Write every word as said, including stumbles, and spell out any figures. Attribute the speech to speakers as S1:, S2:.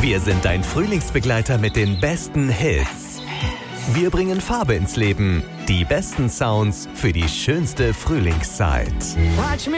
S1: Wir sind dein Frühlingsbegleiter mit den besten Hits. Wir bringen Farbe ins Leben. Die besten Sounds für die schönste Frühlingszeit.